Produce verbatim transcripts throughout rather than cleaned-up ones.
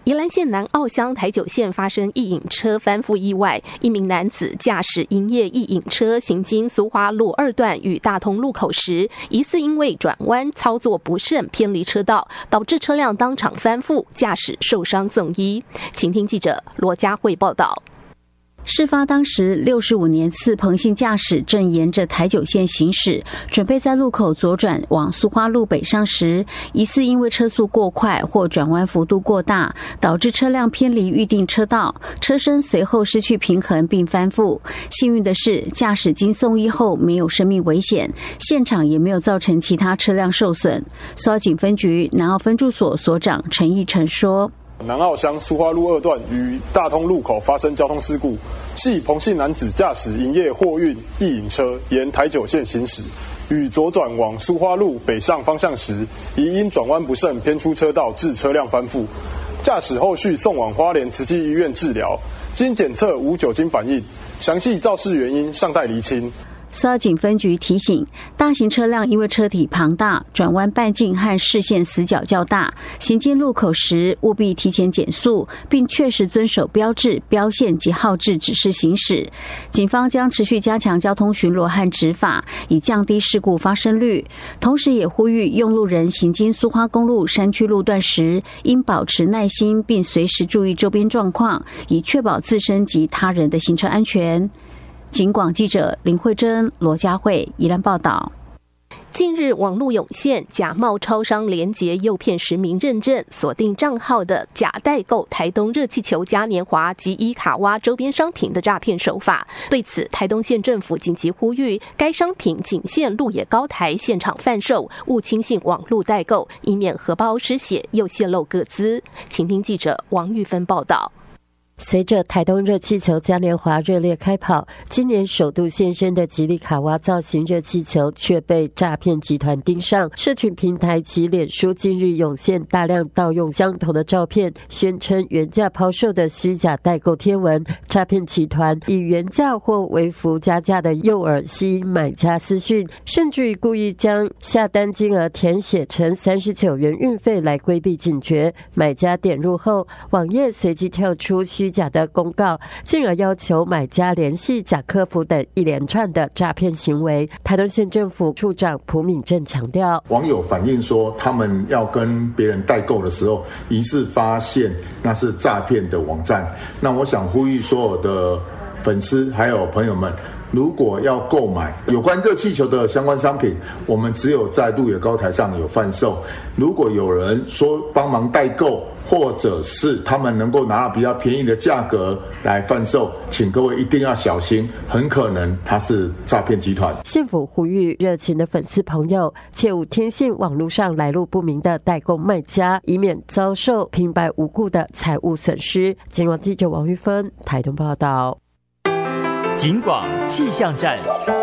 宜兰县南澳乡台九线发生一引车翻覆意外，一名男子驾驶营业一引车行经苏花路二段与大通路口时，疑似因为转弯操作不慎偏离车道，导致车辆当场翻覆，驾驶受伤送医。请听记者罗佳慧报道。 事发当时，六十五年次彭姓驾驶正沿着台九线行驶，准备在路口左转往苏花路北上时，疑似因为车速过快或转弯幅度过大，导致车辆偏离预定车道，车身随后失去平衡并翻覆。幸运的是，驾驶经送医后没有生命危险，现场也没有造成其他车辆受损。苏澳警分局南澳分驻所所长陈义成说， 南澳乡苏花路二段与大通路口发生交通事故，系彭姓男子驾驶营业货运一引车沿台九线行驶，与左转往苏花路北上方向时，疑因转弯不慎偏出车道，致车辆翻覆。驾驶后续送往花莲慈济医院治疗，经检测无酒精反应，详细肇事原因尚待厘清。 苏澳警分局提醒，大型车辆因为车体庞大，转弯半径和视线死角较大，行经路口时务必提前减速，并确实遵守标志、标线及号志指示行驶。警方将持续加强交通巡逻和执法，以降低事故发生率。同时也呼吁用路人行经苏花公路山区路段时，应保持耐心，并随时注意周边状况，以确保自身及他人的行车安全。警广记者林慧珍、罗佳慧宜兰报道。 近日网络涌现假冒超商连结诱骗实名认证锁定账号的假代购台东热气球嘉年华及伊卡蛙周边商品的诈骗手法。对此，台东县政府紧急呼吁该商品仅限鹿野高台现场贩售，勿轻信网络代购，以免荷包失血又泄露个资。请听记者王玉芬报道。 随着台东热气球嘉年华热烈开跑，今年首度现身的吉利卡蛙造型热气球却被诈骗集团盯上。社群平台及脸书近日涌现大量盗用相同的照片，宣称原价抛售的虚假代购贴文。诈骗集团以原价或微幅加价的诱饵吸引买家私讯，甚至于故意将下单金额填写成三十九元运费来规避警觉。买家点入后，网页随即跳出虚虚假的公告，进而要求买家联系假客服等一连串的诈骗行为。台东县政府处长蒲敏正强调， 网友反映说，他们要跟别人代购的时候，疑似发现那是诈骗的网站。那我想呼吁所有的粉丝还有朋友们，如果要购买有关热气球的相关商品，我们只有在鹿野高台上有贩售。如果有人说帮忙代购，或者是他们能够拿到比较便宜的价格来贩售，请各位一定要小心，很可能他是诈骗集团。 县府呼吁热情的粉丝朋友，切勿听信网络上来路不明的代购卖家，以免遭受平白无故的财务损失。警广记者王玉芬台东报道。 警广气象站。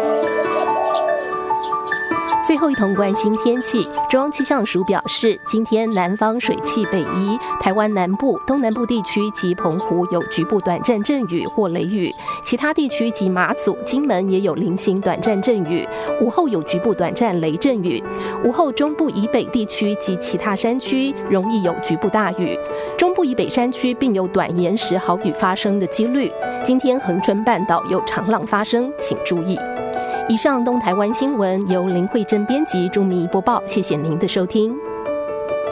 最后一同关心天气，中央气象署表示，今天南方水汽北移，台湾南部、东南部地区及澎湖有局部短暂阵雨或雷雨，其他地区及马祖、金门也有零星短暂阵雨，午后有局部短暂雷阵雨。午后中部以北地区及其他山区容易有局部大雨，中部以北山区并有短延时豪雨发生的几率。今天恒春半岛有长浪发生，请注意。以上东台湾新闻由林慧珍编辑，朱迷播报，谢谢您的收听。